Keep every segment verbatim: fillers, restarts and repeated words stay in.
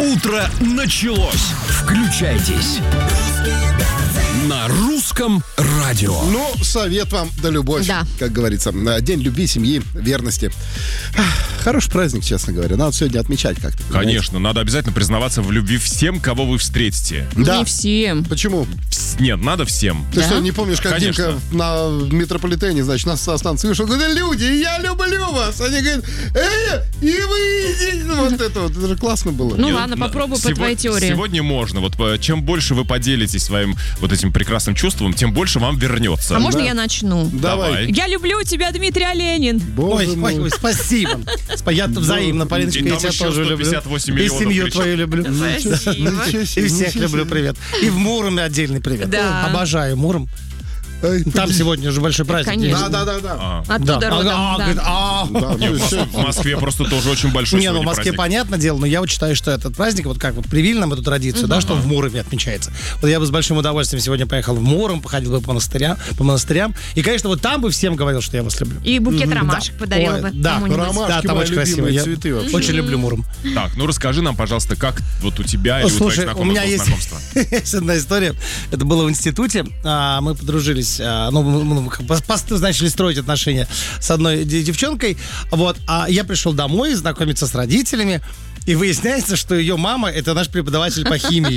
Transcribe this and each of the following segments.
Утро началось. Включайтесь на русском радио. Ну, совет вам да любовь, да. Как говорится. День любви, семьи, верности. Хороший праздник, честно говоря. Надо сегодня отмечать как-то. Понимаете? Конечно, надо обязательно признаваться в любви всем, кого вы встретите. Да. Не всем. Почему? Вс- Нет, надо всем. Ты Да? что, не помнишь, как Конечно. Димка на метрополитене, значит, на станции вышел, говорит: люди, я люблю вас. Они говорят: эй, и вы идите. Ну, вот это вот, это же классно было. Ну И ладно, вот попробуй по сего- твоей теории. Сегодня можно. Вот э, чем больше вы поделитесь своим вот этим прекрасным чувством, тем больше вам вернется. А можно Да. я начну? Давай. Я люблю тебя, Дмитрий Оленин. Боже Ой, мой. ой, ой, спасибо. Спа- Я взаимно, Полиночка, И я там тебя еще тоже сто люблю. пятьдесят восемь И миллионов семью кричат. твою люблю. Спасибо. Ничего себе, И всех ничего люблю, себе. привет. И в Муроме отдельный привет. Да. Обожаю Муром. Ай, Там сегодня уже большой праздник. Конечно. Да, да, да, да. А. Оттуда Да. родом, А, да. говорит, а. Да, ну, Не, в всё. Мос- в Москве просто тоже очень большой Не, ну в сегодня Москве праздник. понятное дело, но я вот считаю, что этот праздник, вот как вот привили нам эту традицию, да, что в Муроме отмечается. Вот я бы с большим удовольствием сегодня поехал в Муром, походил бы по монастырям, по монастырям. И, конечно, вот там бы всем говорил, что я вас люблю. И букет Мгм, ромашек да. подарил Ой, бы да, кому-нибудь. ромашки Да, там мои очень красиво. любимые Я цветы вообще. очень люблю Муром. Так, ну расскажи нам, пожалуйста, как вот у тебя или Слушай, у твоих у меня знакомых было есть, знакомство? есть одна история. Это было в институте. А, мы подружились. а, ну, мы, мы как бы пос- начали строить отношения с одной де- девчонкой. Вот. А я пришел домой знакомиться с родителями. И выясняется, что ее мама — это наш преподаватель по химии.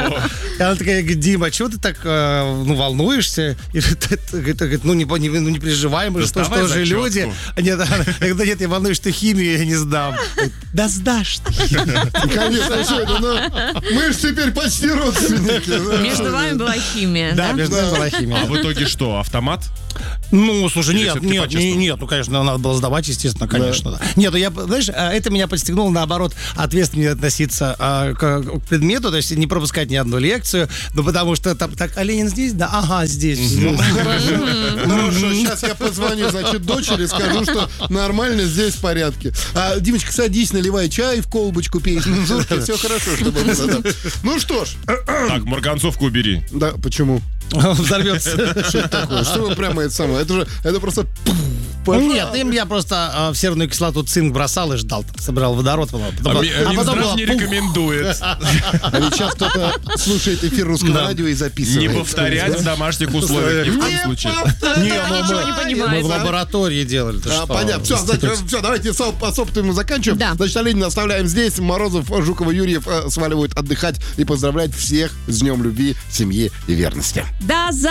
И она такая говорит: Дима, чего ты так э, ну, волнуешься? И говорит, говорит, ну, не, не, ну не переживай, мы же тоже, Доставай тоже зачетку. люди. А нет, она говорит: да нет, я волнуюсь, что химию я не сдам. Говорит: да сдашь ты. Конечно, сегодня, ну, мы же теперь почти родственники. да. Между вами была химия, Да, да? между нами была химия. А в итоге что, автомат? Ну, слушай, Или нет, всё-таки нет, по-честному? не- нет, ну, конечно, надо было сдавать, естественно, конечно, да. Нет, ну, я, знаешь, а, это меня подстегнуло, наоборот, ответственно относиться а, к, к предмету, то есть не пропускать ни одну лекцию, ну, потому что там, так, а Ленин здесь? Да, ага, здесь. Ну, Хорошо, сейчас я позвоню, значит, дочери, скажу, что нормально, здесь в порядке. А, Димочка, садись, наливай чай в колбочку, пей с мензуркой, все хорошо, чтобы было. да. Ну что ж, Так, марганцовку убери. да, почему? Взорвется. Что это такое? Что вы прямо это самое? Это же, это просто... пух, Нет, им я просто а, в серную кислоту цинк бросал и ждал, так, собирал водород. Потом, А, ми- а потом Минздрав было не пух. рекомендует. А ведь сейчас кто-то слушает эфир русского Да. радио и записывает. Не повторять в домашних условиях ни в коем случае. Не, ну, Ничего мы- не Мы понимаете. в лаборатории делали. ты А, что? понятно. Все, значит, все, давайте с опытом мы заканчиваем. Да. Значит, Оленина оставляем здесь. Морозов, Жукова, Юрьев э, сваливают отдыхать и поздравлять всех с Днем любви, семьи и верности. До завтра.